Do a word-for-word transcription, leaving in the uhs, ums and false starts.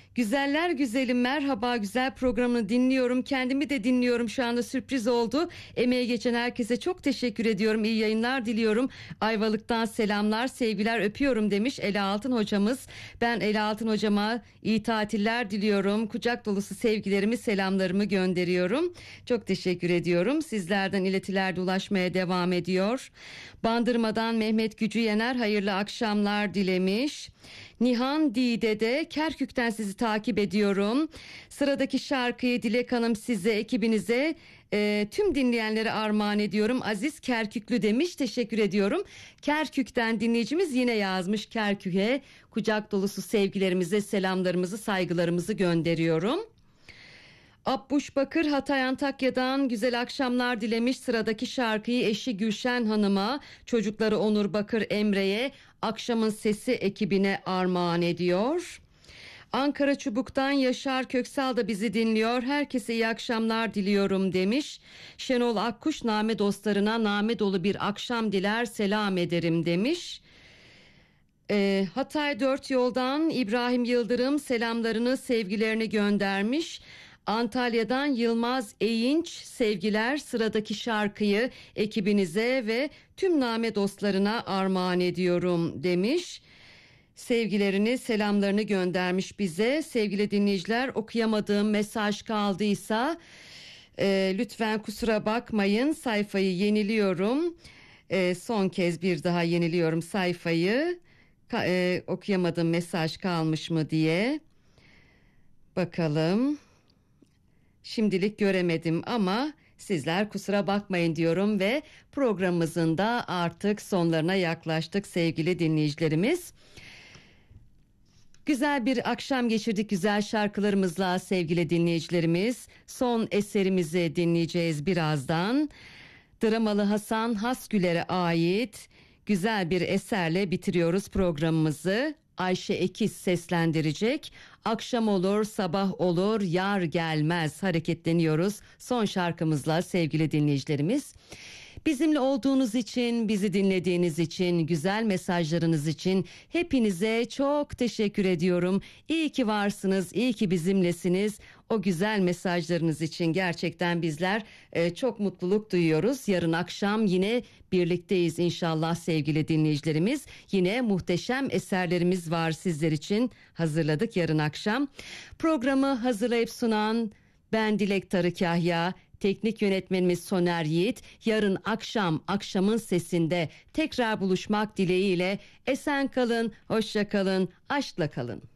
Güzeller güzelim, merhaba, güzel programını dinliyorum. Kendimi de dinliyorum şu anda, sürpriz oldu. Emeği geçen herkese çok teşekkür ediyorum. İyi yayınlar diliyorum. Ayvalık'tan selamlar, sevgiler, öpüyorum demiş Ela Altın hocamız. Ben Ela Altın hocama iyi tatiller diliyorum. Kucak dolusu sevgilerimi, selamlarımı gönderiyorum. Çok teşekkür ediyorum. Sizlerden iletiler de ulaşmaya devam ediyor. Bandırmadan Mehmet Gücü Yener hayırlı akşamlar dilemiş. Nihan Dide de Kerkük'ten sizi takip ediyorum. Sıradaki şarkıyı Dilek Hanım size, ekibinize, e, tüm dinleyenlere armağan ediyorum. Aziz Kerküklü demiş, teşekkür ediyorum. Kerkük'ten dinleyicimiz yine yazmış. Kerkük'e kucak dolusu sevgilerimizi, selamlarımızı, saygılarımızı gönderiyorum. Abbuş Bakır Hatay Antakya'dan güzel akşamlar dilemiş. Sıradaki şarkıyı eşi Gülşen Hanım'a, çocukları Onur Bakır, Emre'ye, Akşamın Sesi ekibine armağan ediyor. Ankara Çubuk'tan Yaşar Köksal da bizi dinliyor. Herkese iyi akşamlar diliyorum demiş. Şenol Akkuş name dostlarına name dolu bir akşam diler, selam ederim demiş. Ee, Hatay Dört Yoldan İbrahim Yıldırım selamlarını, sevgilerini göndermiş. Antalya'dan Yılmaz Eğinç sevgiler, sıradaki şarkıyı ekibinize ve tüm name dostlarına armağan ediyorum demiş. Sevgilerini, selamlarını göndermiş bize. Sevgili dinleyiciler, okuyamadığım mesaj kaldıysa e, lütfen kusura bakmayın, sayfayı yeniliyorum. E, son kez bir daha yeniliyorum sayfayı. Ka- e, okuyamadığım mesaj kalmış mı diye bakalım. Şimdilik göremedim ama sizler kusura bakmayın diyorum ve programımızın da artık sonlarına yaklaştık sevgili dinleyicilerimiz. Güzel bir akşam geçirdik güzel şarkılarımızla sevgili dinleyicilerimiz. Son eserimizi dinleyeceğiz birazdan. Dramalı Hasan Hasgüler'e ait güzel bir eserle bitiriyoruz programımızı. Ayşe Ekiz seslendirecek. Akşam olur, sabah olur, yar gelmez hareketleniyoruz son şarkımızla sevgili dinleyicilerimiz. Bizimle olduğunuz için, bizi dinlediğiniz için, güzel mesajlarınız için hepinize çok teşekkür ediyorum. İyi ki varsınız, iyi ki bizimlesiniz. O güzel mesajlarınız için gerçekten bizler e, çok mutluluk duyuyoruz. Yarın akşam yine birlikteyiz inşallah sevgili dinleyicilerimiz. Yine muhteşem eserlerimiz var sizler için hazırladık yarın akşam. Programı hazırlayıp sunan ben Dilek Tarıkahya, teknik yönetmenimiz Soner Yiğit. Yarın akşam Akşamın Sesi'nde tekrar buluşmak dileğiyle esen kalın, hoşça kalın, aşkla kalın.